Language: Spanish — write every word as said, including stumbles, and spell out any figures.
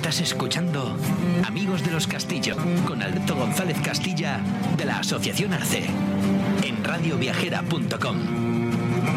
Estás escuchando Amigos de los Castillo con Alberto González Castilla de la Asociación Arce en radio viajera punto com.